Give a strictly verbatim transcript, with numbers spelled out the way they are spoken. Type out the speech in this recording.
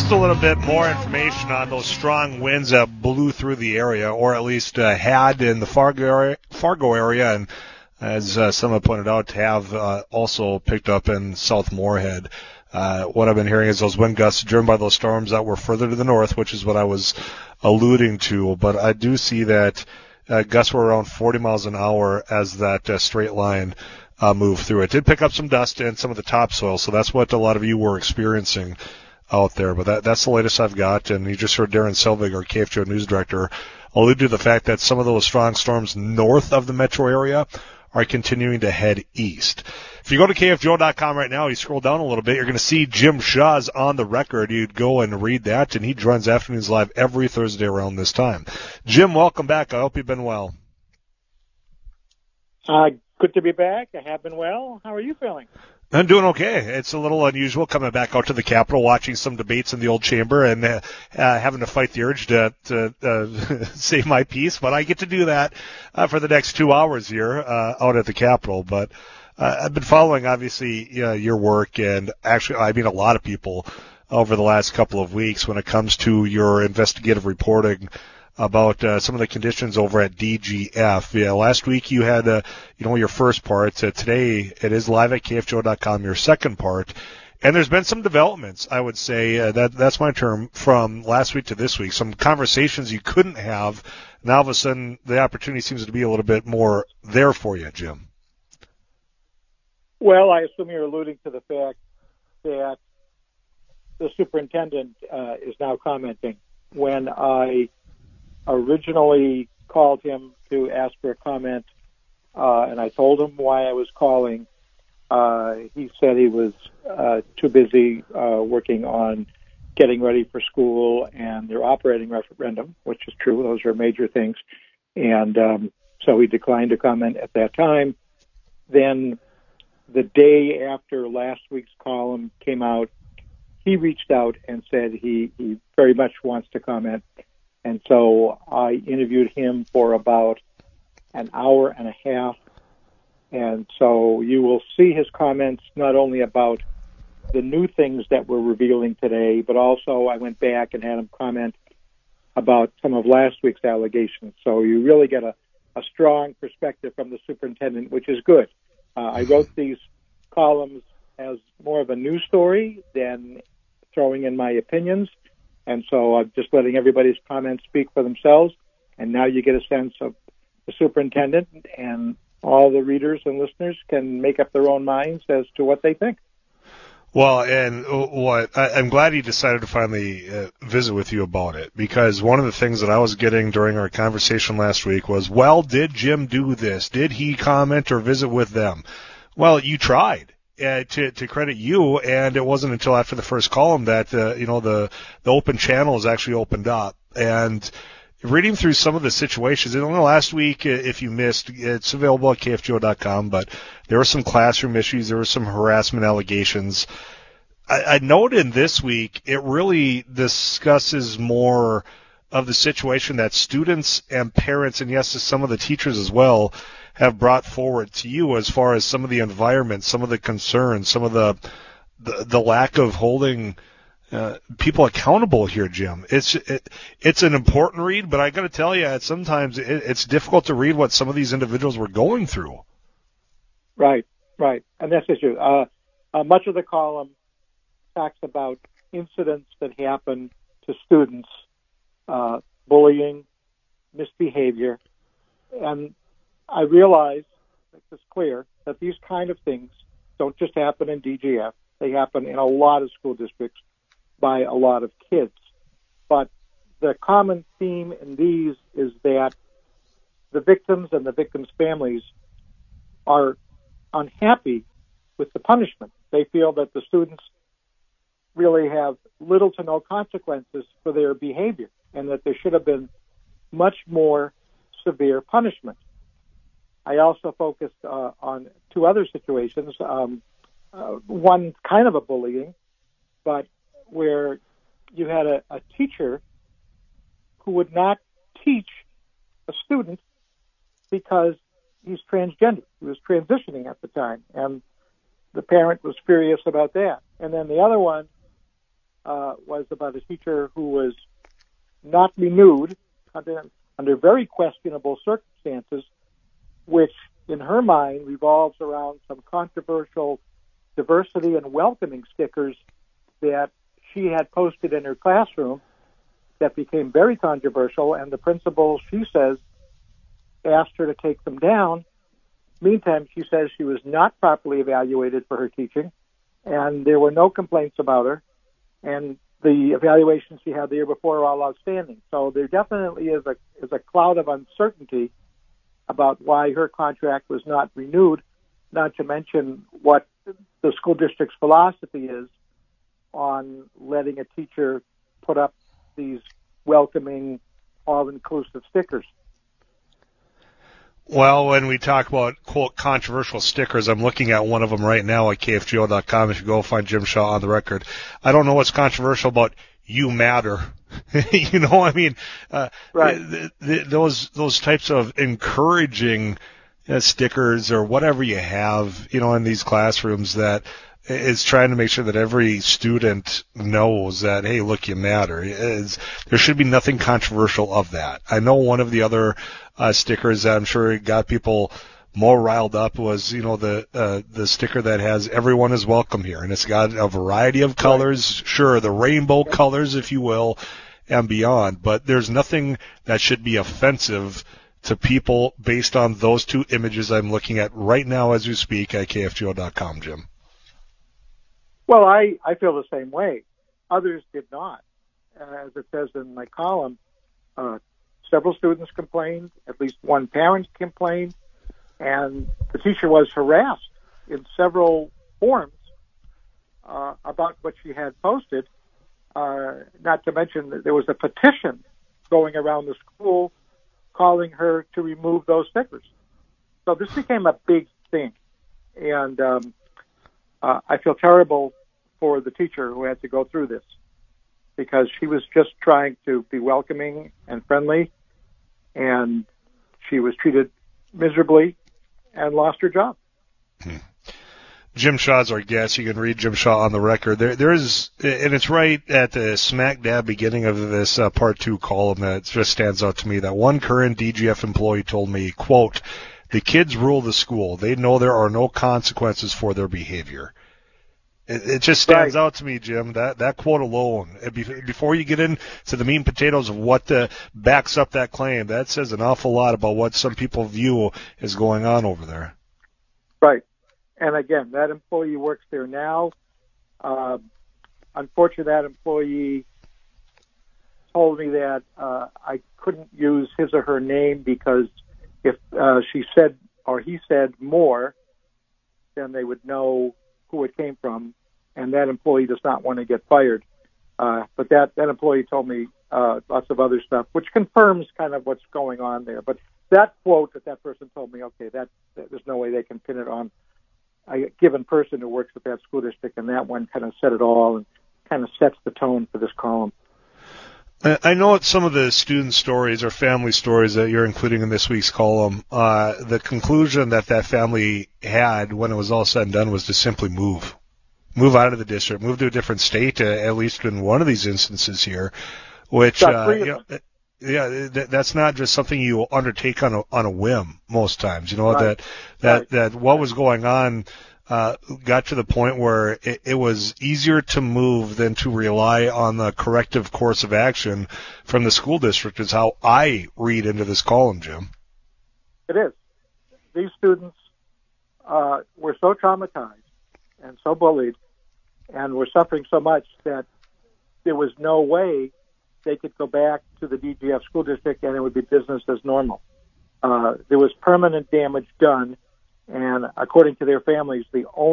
just a little bit more information on those strong winds that blew through the area, or at least uh, had in the Fargo area, Fargo area, and as uh, someone pointed out, have uh, also picked up in South Moorhead. Uh, what I've been hearing is those wind gusts driven by those storms that were further to the north, which is what I was alluding to. But I do see that uh, gusts were around forty miles an hour as that uh, straight line uh, moved through. It did pick up some dust and some of the topsoil, so that's what a lot of you were experiencing out there. But that, that's the latest I've got. And you just heard Darren Selvig, our K F G O news director, allude to the fact that some of those strong storms north of the metro area are continuing to head east. If you go to K F G O dot com right now, you scroll down a little bit, you're going to see Jim Shaw's On the Record. You'd go and read that, and he joins Afternoons Live every Thursday around this time. Jim, welcome back. I hope you've been well. Uh, good to be back. I have been well. How are you feeling? I'm doing okay. It's a little unusual coming back out to the Capitol, watching some debates in the old chamber, and uh, uh, having to fight the urge to, to uh, say my piece. But I get to do that uh, for the next two hours here uh, out at the Capitol. But uh, I've been following, obviously, uh, your work, and actually, I mean, a lot of people over the last couple of weeks when it comes to your investigative reporting about uh, some of the conditions over at D G F. Yeah, last week you had, uh, you know, your first part. Uh, today it is live at K F G O dot com, your second part. And there's been some developments, I would say, uh, that that's my term, from last week to this week. Some conversations you couldn't have. Now all of a sudden the opportunity seems to be a little bit more there for you, Jim. Well, I assume you're alluding to the fact that the superintendent uh, is now commenting. When I originally called him to ask for a comment, uh, and I told him why I was calling. Uh, he said he was uh, too busy uh, working on getting ready for school and their operating referendum, which is true. Those are major things. And um, so he declined to comment at that time. Then the day after last week's column came out, he reached out and said he, he very much wants to comment. And so I interviewed him for about an hour and a half. And so you will see his comments not only about the new things that we're revealing today, but also I went back and had him comment about some of last week's allegations. So you really get a, a strong perspective from the superintendent, which is good. Uh, I wrote these columns as more of a news story than throwing in my opinions. And so I'm just letting everybody's comments speak for themselves. And now you get a sense of the superintendent, and all the readers and listeners can make up their own minds as to what they think. Well, and what I, I'm glad he decided to finally uh, visit with you about it, because one of the things that I was getting during our conversation last week was, well, did Jim do this? Did he comment or visit with them? Well, you tried. Uh, to, to credit you, and it wasn't until after the first column that uh, you know the the open channels actually opened up. And reading through some of the situations, and only last week, uh, if you missed, it's available at K F G O dot com. But there were some classroom issues, there were some harassment allegations. I, I note in this week it really discusses more of the situation that students and parents, and yes, some of the teachers as well, have brought forward to you as far as some of the environment, some of the concerns, some of the the, the lack of holding uh, people accountable here, Jim. It's it, it's an important read, but I got to tell you, it's sometimes it, it's difficult to read what some of these individuals were going through. Right, right, and that's the issue. Uh, uh, much of the column talks about incidents that happen to students, uh, bullying, misbehavior, and I realize, it's clear, that these kind of things don't just happen in D G F. They happen in a lot of school districts by a lot of kids. But the common theme in these is that the victims and the victims' families are unhappy with the punishment. They feel that the students really have little to no consequences for their behavior, and that there should have been much more severe punishment. I also focused uh, on two other situations, um, uh, one kind of a bullying, but where you had a, a teacher who would not teach a student because he's transgender. He was transitioning at the time, and the parent was furious about that. And then the other one, uh, was about a teacher who was not renewed under, under very questionable circumstances, which in her mind revolves around some controversial diversity and welcoming stickers that she had posted in her classroom that became very controversial, and the principal, she says, asked her to take them down. Meantime, she says she was not properly evaluated for her teaching, and there were no complaints about her, and the evaluations she had the year before are all outstanding. So there definitely is a is a cloud of uncertainty about why her contract was not renewed, not to mention what the school district's philosophy is on letting a teacher put up these welcoming, all-inclusive stickers. Well, when we talk about, quote, controversial stickers, I'm looking at one of them right now at K F G O dot com. If you go find Jim Shaw on the record. I don't know what's controversial about "you matter." You know, I mean, uh, right. th- th- those those types of encouraging uh, stickers or whatever you have, you know, in these classrooms that is trying to make sure that every student knows that, hey, look, you matter. It's, there should be nothing controversial of that. I know one of the other uh, stickers that I'm sure got people more riled up was, you know, the uh, the sticker that has "everyone is welcome here," and it's got a variety of colors, right. Sure, the rainbow yep. colors, if you will, and beyond. But there's nothing that should be offensive to people based on those two images I'm looking at right now as we speak at K F G O dot com, Jim. Well, I, I feel the same way. Others did not. As it says in my column, uh, several students complained, at least one parent complained, and the teacher was harassed in several forums uh, about what she had posted, uh, not to mention that there was a petition going around the school calling her to remove those stickers. So this became a big thing, and um, uh, I feel terrible for the teacher who had to go through this, because she was just trying to be welcoming and friendly, and she was treated miserably and lost her job. Hmm. Jim Shaw's our guest. You can read Jim Shaw on the record. There, there is, and it's right at the smack dab beginning of this uh, part two column that just stands out to me, that one current D G F employee told me, quote, "The kids rule the school. They know there are no consequences for their behavior." It, it just stands right out to me, Jim, that, that quote alone. Before you get into the meat and potatoes of what the, backs up that claim, that says an awful lot about what some people view is going on over there. Right. And again, that employee works there now. Uh, unfortunately, that employee told me that uh, I couldn't use his or her name because if uh, she said or he said more, then they would know who it came from, and that employee does not want to get fired. Uh, but that, that employee told me uh, lots of other stuff, which confirms kind of what's going on there. But that quote that that person told me, okay, that, that there's no way they can pin it on a given person who works at that school district, and that one kind of said it all and kind of sets the tone for this column. I know it's some of the student stories or family stories that you're including in this week's column. Uh, the conclusion that that family had when it was all said and done was to simply move. Move out of the district, move to a different state, uh, at least in one of these instances here, which, uh, you know, yeah, that, that's not just something you undertake on a, on a whim most times, you know, right. that, that, right. that what was going on, uh, got to the point where it, it was easier to move than to rely on the corrective course of action from the school district is how I read into this column, Jim. It is. These students, uh, were so traumatized and so bullied and were suffering so much that there was no way they could go back to the D G F school district and it would be business as normal. Uh, there was permanent damage done, and according to their families, the only